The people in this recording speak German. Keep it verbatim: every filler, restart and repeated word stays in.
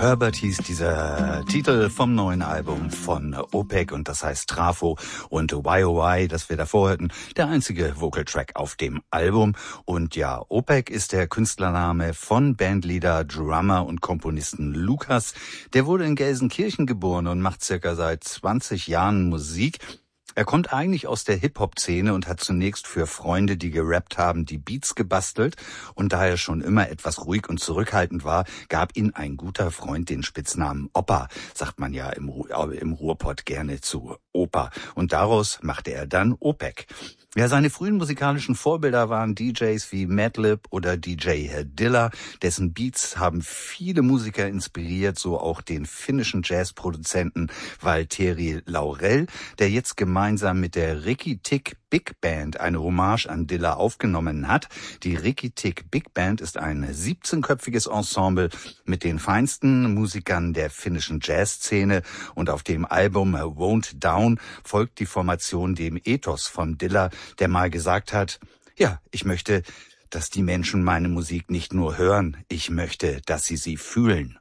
Herbert hieß dieser Titel vom neuen Album von Opeth und das heißt Trafo und Y O Y, das wir davor hörten, der einzige Vocal-Track auf dem Album. Und ja, Opeth ist der Künstlername von Bandleader, Drummer und Komponisten Lukas. Der wurde in Gelsenkirchen geboren und macht circa seit zwanzig Jahren Musik. Er kommt eigentlich aus der Hip-Hop-Szene und hat zunächst für Freunde, die gerappt haben, die Beats gebastelt. Und da er schon immer etwas ruhig und zurückhaltend war, gab ihm ein guter Freund den Spitznamen Opa, sagt man ja im, Ru- im Ruhrpott gerne zu Opa. Und daraus machte er dann Opeth. Ja, seine frühen musikalischen Vorbilder waren D Js wie Madlib oder D J Dilla. Dessen Beats haben viele Musiker inspiriert, so auch den finnischen Jazzproduzenten Valtteri Laurell, der jetzt gemeinsam mit der Ricky Tick Big Band eine Hommage an Dilla aufgenommen hat. Die Ricky Tick Big Band ist ein siebzehnköpfiges Ensemble mit den feinsten Musikern der finnischen Jazzszene und auf dem Album Won't Down folgt die Formation dem Ethos von Dilla, der mal gesagt hat, ja, ich möchte, dass die Menschen meine Musik nicht nur hören, ich möchte, dass sie sie fühlen.